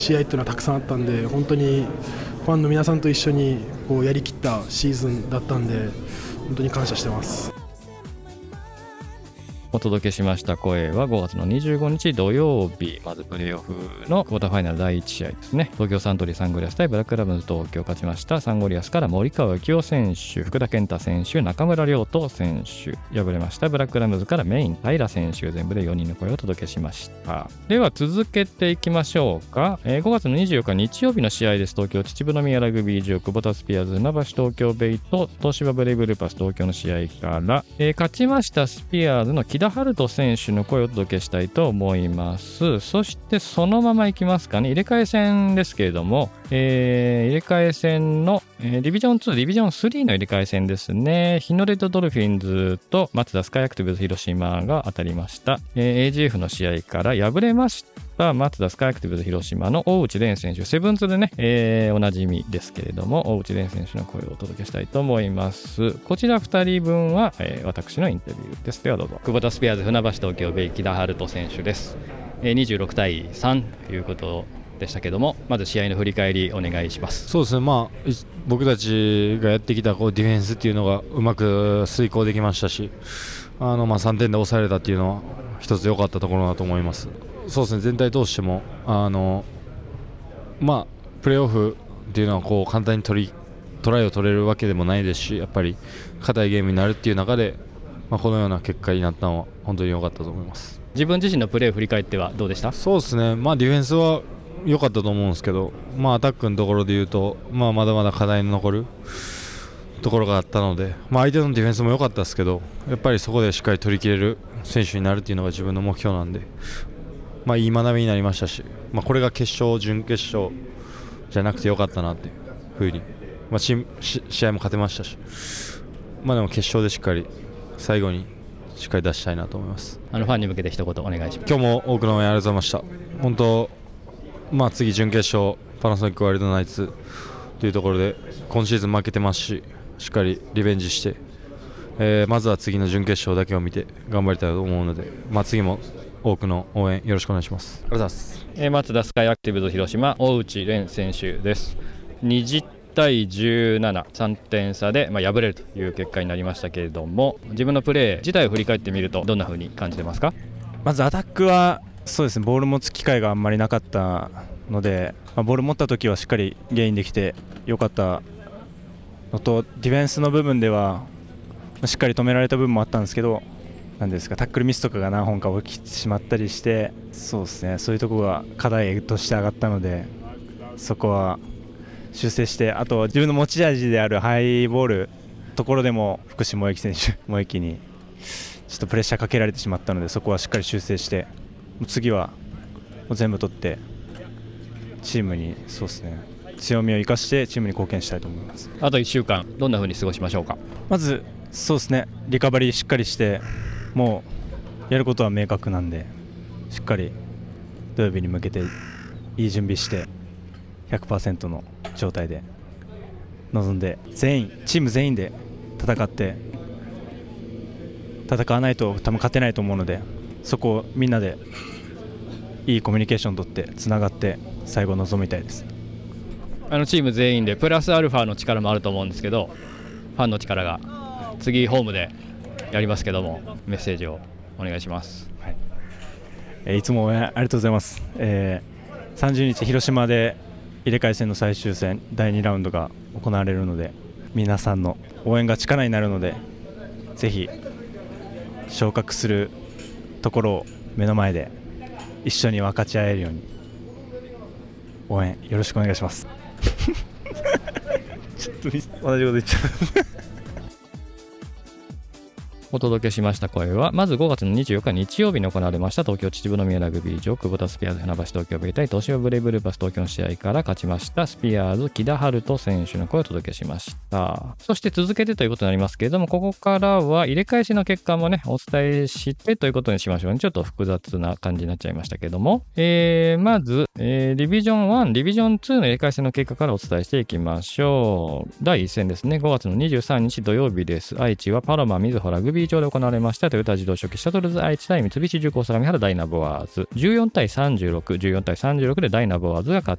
試合っていうのはたくさんあったんで、本当にファンの皆さんと一緒にやりきったシーズンだったんで、本当に感謝してます。 お届けしました声は5月の25日土曜日、まずプレーオフのクォーターファイナル第1試合ですね。東京サントリーサンゴリアス対ブラックラムズ東京、勝ちましたサンゴリアスから森川幸雄選手、福田健太選手、中村亮斗選手、敗れましたブラックラムズからメイン平選手、全部で4人の声をお届けしました。では続けていきましょうか。5月の24日日曜日の試合です。東京秩父宮ラグビー場、クボタスピアーズ船橋東京ベイと東芝ブレイブルーパス東京の試合から、勝ちましたスピアーズの木田晴斗選手の声をお届けしたいと思います。そしてそのままいきますかね。入れ替え戦ですけれども、入れ替え戦の、ディビジョン2、ディビジョン3の入れ替え戦ですね。日野レッドドルフィンズとマツダスカイアクティブズ広島が当たりました。AGF の試合から敗れましたマツダスカイアクティブズ広島の大内蓮選手、セブンズでね、おなじみですけれども、大内蓮選手の声をお届けしたいと思います。こちら2人分は、私のインタビューです。ではどうぞ。クボタスピアーズ船橋東京ベイ木田晴斗選手です。26対3ということでしたけども、まず試合の振り返りお願いします。 そうですね、僕たちがやってきたディフェンスっていうのがうまく遂行できましたし、3点で抑えれたっていうのは一つ良かったところだと思います。そうですね、全体通してもプレーオフっていうのは簡単にトライを取れるわけでもないですし、やっぱり硬いゲームになるっていう中で、このような結果になったのは本当に良かったと思います。 自分自身のプレーを振り返ってはどうでした？ そうですね、ディフェンスは良かったと思うんですけど、アタックのところで言うと、まだまだ課題の残るところがあったので、相手のディフェンスも良かったですけど、やっぱりそこでしっかり取り切れる選手になるっていうのが自分の目標なんで、いい学びになりましたし、これが決勝、準決勝じゃなくて良かったなっていうふうに、試合も勝てましたし、でも決勝でしっかり最後にしっかり出したいなと思います。 ファンに向けて一言お願いします。 今日も多くの応援ありがとうございました。本当、次準決勝パナソニックワイルドナイツというところで今シーズン負けてますし、しっかりリベンジして、まずは次の準決勝だけを見て頑張りたいと思うので、次も多くの応援よろしくお願いします。ありがとうございます。 マツダスカイアクティブズ広島、大内蓮選手です。20対17、3点差で、敗れるという結果になりましたけれども、自分のプレー自体を振り返ってみるとどんな風に感じてますか？ まずアタックはそうですね、ボール持つ機会があんまりなかったので、ボール持った時はしっかりゲインできてよかったのと、ディフェンスの部分ではしっかり止められた部分もあったんですけど、タックルミスとかが何本か起きてしまったりして、そうですね、そういうところが課題として上がったので、そこは修正して、あと自分の持ち味であるハイボールところでも福士萌選手にちょっとプレッシャーかけられてしまったので、そこはしっかり修正して、次はもう全部取ってチームにそうですね、強みを生かしてチームに貢献したいと思います。 あと1週間どんな風に過ごしましょうか？ まずそうですね、リカバリーしっかりして、もうやることは明確なんで、しっかり土曜日に向けていい準備して 100% の状態で臨んで、チーム全員で戦わないと多分勝てないと思うので、そこをみんなでいいコミュニケーション取ってつながって最後臨みたいです。 チーム全員でプラスアルファの力もあると思うんですけど、ファンの力が次ホームでやりますけども、メッセージをお願いします。 いつも応援ありがとうございます。30日広島で入れ替え戦の最終戦第2ラウンドが行われるので、皆さんの応援が力になるので、ぜひ昇格するところを目の前で一緒に分かち合えるように応援よろしくお願いしますちょっと同じこと言っちゃうお届けしました声は、まず5月の24日日曜日に行われました東京秩父宮ラグビー場、クボタスピアーズ船橋東京ベイ対東芝ブレイブルーパス東京の試合から勝ちましたスピアーズ木田晴斗選手の声をお届けしました。そして続けてということになりますけれども、ここからは入れ替えしの結果もねお伝えしてということにしましょうね。ちょっと複雑な感じになっちゃいましたけども、まず、ディビジョン1、ディビジョン2の入れ替え戦の結果からお伝えしていきましょう。第1戦ですね、5月の23日土曜日です。愛知はパロマみずほラグビービー場で行われましたトヨタ自動車シャトルズ愛知対三菱重工相模原ダイナボアーズ14対36でダイナボアーズが勝